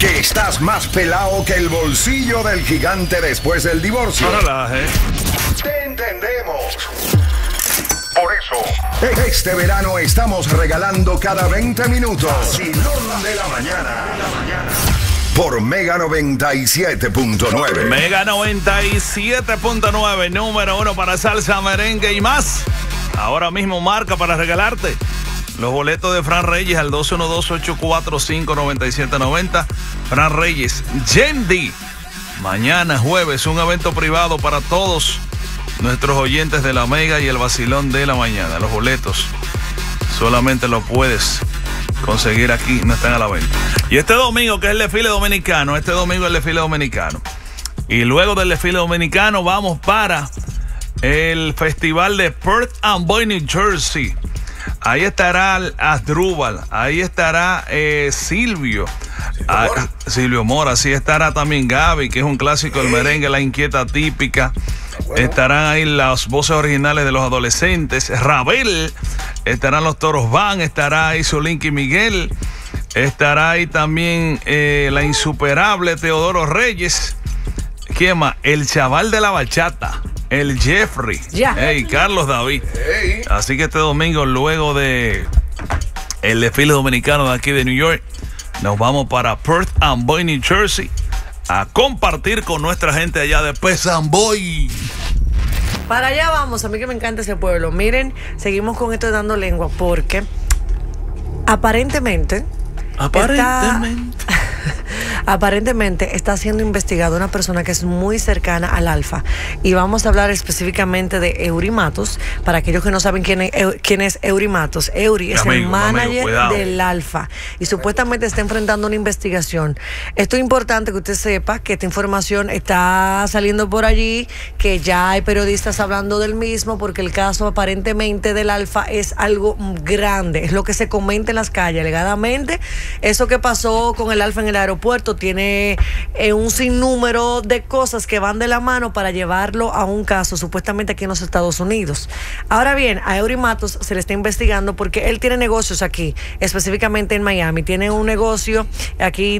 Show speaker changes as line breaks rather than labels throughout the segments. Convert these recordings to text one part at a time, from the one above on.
Que estás más pelado que el bolsillo del gigante después del divorcio.
No relaje.
Te entendemos. Por eso, este verano estamos regalando cada 20 minutos vacilón de la mañana. Por Mega 97.9.
Mega 97.9, número 1 para salsa, merengue y más. Ahora mismo marca para regalarte los boletos de Fran Reyes al 212-845-9790. Fran Reyes, Yendi. Mañana jueves, un evento privado para todos nuestros oyentes de la Mega y el vacilón de la mañana. Los boletos solamente los puedes conseguir aquí, no están a la venta. Y este domingo, que es el desfile dominicano, Y luego del desfile dominicano vamos para el festival de Perth Amboy, New Jersey. Ahí estará Asdrúbal, ahí estará Silvio Mora, así estará también Gaby, que es un clásico del merengue, la inquieta típica. Estarán ahí las voces originales de los adolescentes, Rabel, estarán los Toros Van, estará ahí Solinki Miguel, estará ahí también la insuperable Teodoro Reyes. ¿Quién más? El chaval de la bachata, el Jeffrey, Carlos David. Así que este domingo, luego de el desfile dominicano de aquí de New York, nos vamos para Perth Amboy, New Jersey, a compartir con nuestra gente allá de Perth Amboy.
Para allá vamos, a mí que me encanta ese pueblo. Miren, seguimos con esto de Dando Lengua, porque aparentemente está siendo investigada una persona que es muy cercana al Alfa. Y vamos a hablar específicamente de Eury Matos. Para aquellos que no saben quién es Eury Matos, Eury es el manager del Alfa. Y supuestamente está enfrentando una investigación. Esto es importante que usted sepa que esta información está saliendo por allí, que ya hay periodistas hablando del mismo, porque el caso aparentemente del Alfa es algo grande. Es lo que se comenta en las calles, alegadamente. Eso que pasó con el Alfa en el aeropuerto tiene un sinnúmero de cosas que van de la mano para llevarlo a un caso supuestamente aquí en los Estados Unidos. Ahora bien, a Eury Matos se le está investigando porque él tiene negocios aquí, específicamente en Miami. Tiene un negocio aquí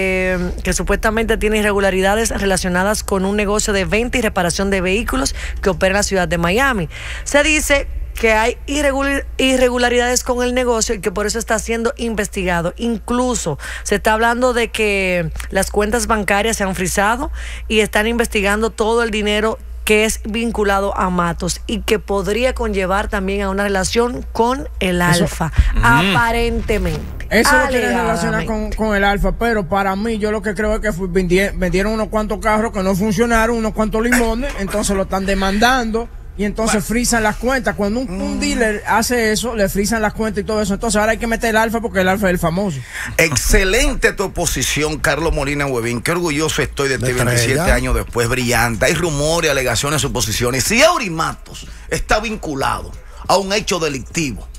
que supuestamente tiene irregularidades relacionadas con un negocio de venta y reparación de vehículos que opera en la ciudad de Miami. Se dice que hay irregularidades con el negocio y que por eso está siendo investigado. Incluso se está hablando de que las cuentas bancarias se han frisado y están investigando todo el dinero que es vinculado a Matos y que podría conllevar también a una relación con el Alfa, aparentemente.
Eso lo quiere relacionar con el Alfa, pero para mí yo lo que creo es que vendieron unos cuantos carros que no funcionaron, unos cuantos limones, entonces lo están demandando. Y entonces frisan las cuentas. Cuando un dealer hace eso, le frisan las cuentas y todo eso. Entonces ahora hay que meter el Alfa porque el Alfa es el famoso.
Excelente tu oposición, Carlos Molina Huevín. Qué orgulloso estoy de ti 27 años después, brillante. Hay rumores, alegaciones, suposiciones. Si Eury Matos está vinculado a un hecho delictivo,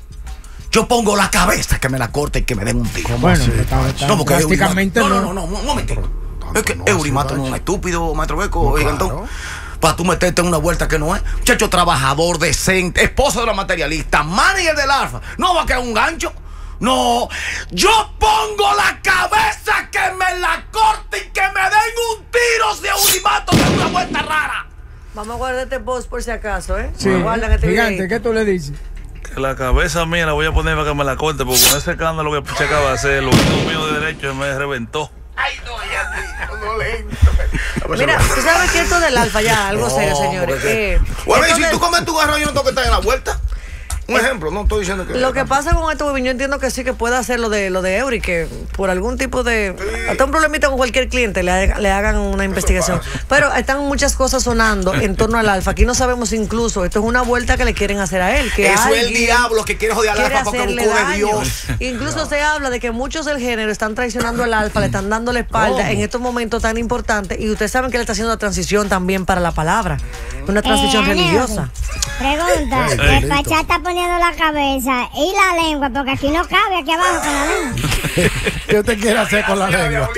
yo pongo la cabeza que me la corte y que me den un tiro.
Bueno,
no, porque
prácticamente
no, un momentito. Es que Eury Matos no es un estúpido, maestro Beco, gigantón. Para tú meterte en una vuelta que no es. Muchacho trabajador, decente, esposo de la materialista, manager del Alfa. No va a quedar un gancho. No, yo pongo la cabeza que me la corte y que me den un tiro si Eury Matos da una vuelta rara.
Vamos a guardar este post por si acaso, ¿eh?
Sí, gigante, ¿qué tú le dices?
Que la cabeza mía la voy a poner para que me la corte, porque con ese escándalo que se acaba de hacer, los mío de derecho me reventó.
Ay, no, ya no lento.
Mira, tú sabes que esto del Alfa ya, algo serio, señores.
Bueno, y si tú comes tu garro, yo no tengo que estar en la vuelta. Un ejemplo, no estoy diciendo que...
Lo que pasa con esto, yo entiendo que sí que puede hacer lo de Eury, que por algún tipo de... Hasta un problemita con cualquier cliente le hagan una investigación. Pero están muchas cosas sonando en torno al Alfa. Aquí no sabemos incluso, esto es una vuelta que le quieren hacer a él. Que
eso es el diablo que quiere joder al Alfa porque buscó de Dios.
Incluso se habla de que muchos del género están traicionando al Alfa, le están dando la espalda en estos momentos tan importantes. Y ustedes saben que él está haciendo la transición también para la palabra. Una transición religiosa.
Pregunta, el Pachá está poniendo la cabeza y la lengua, porque aquí no cabe, aquí abajo con la lengua.
¿Qué usted quiere hacer con la lengua?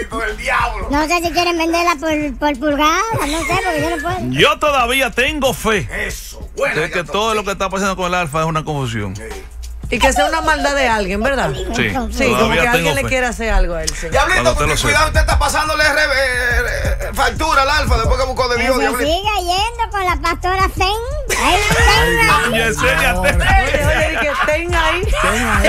No sé si quieren venderla por pulgada, no sé, porque yo no puedo.
Yo todavía tengo fe
eso, bueno,
de que todo lo que está pasando con el Alfa es una confusión.
Y que sea una maldad de alguien, ¿verdad?
Sí,
Sí, como que
todavía
alguien
tengo
le
fe.
quiere hacer algo a él. Sí.
Diablito,
Cuando te lo
cuidado, usted está pasándole factura al Alfa después que buscó de
Que
Dios,
se
Diablito.
siga yendo con la pastora Zen. Ahí
Yesenia,
Oye, que tenga ahí.
Que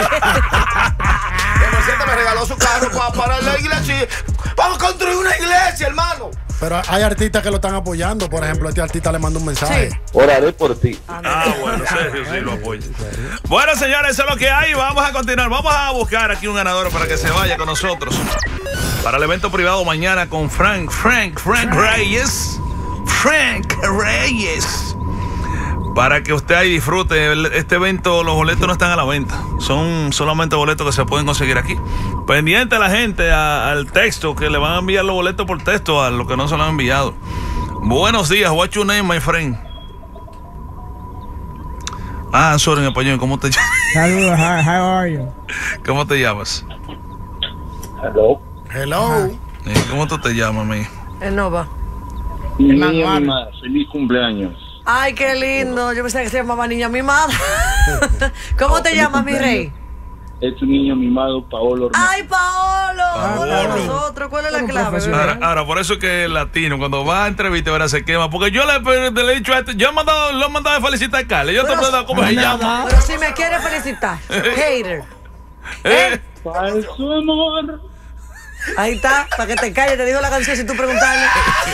por cierto me regaló su carro para la iglesia. Vamos a construir una iglesia, hermano.
Pero hay artistas que lo están apoyando. Por ejemplo, este artista le manda un mensaje.
Sí.
Oraré por ti.
bueno, Sergio sí lo apoya. Bueno, señores, eso es lo que hay. Vamos a continuar. Vamos a buscar aquí un ganador para que se vaya con nosotros para el evento privado mañana con Frank Reyes. Frank Reyes. Para que usted ahí disfrute. Este evento, los boletos no están a la venta. Son solamente boletos que se pueden conseguir aquí. Pendiente a la gente al texto, que le van a enviar los boletos por texto a los que no se lo han enviado. Buenos días, what's your name, my friend? Sorry, en español, ¿cómo te llamas?
Saludos, how are you?
¿Cómo te llamas?
Hello.
Hello.
¿Cómo tú te llamas, mi?
Nova.
Niña mimada, feliz cumpleaños.
Ay, qué lindo. Yo pensaba que se llamaba niña mimada. ¿Cómo te llamas, mi rey?
Es tu niño mimado, Paolo Ormez.
Ay, Paolo. Hola a
Paolo.
nosotros. ¿Cuál es la
Un
clave?
profesional.
bebé?
Ahora, por eso es que el latino, cuando va a entrevista, ahora se quema. Porque yo le he dicho a este, yo lo he mandado a felicitar a Carly. Yo te he preguntado cómo se llama.
Pero si me quiere felicitar. Hater.
Falso amor.
Ahí está, para que te calles, te digo la canción si tú preguntarle.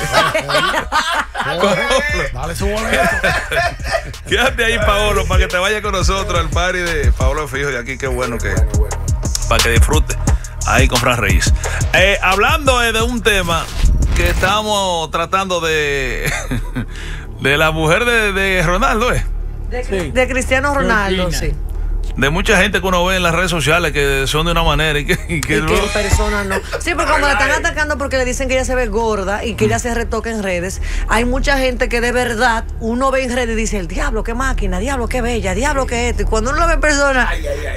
Dale su boleto.
Quédate ahí, Paolo, para que te vaya con nosotros al party de Paolo Fijo de aquí. Qué bueno que para que disfrute ahí con Fran Reyes. Hablando de un tema que estamos tratando de la mujer de Ronaldo,
De Cristiano Ronaldo, sí.
de mucha gente que uno ve en las redes sociales que son de una manera y que
Y que en persona no. Sí, porque cuando la están atacando porque le dicen que ella se ve gorda y que ella se retoca en redes, hay mucha gente que de verdad uno ve en redes y dice, el diablo, qué máquina, diablo, qué bella, diablo, qué esto. Y cuando uno lo ve en persona,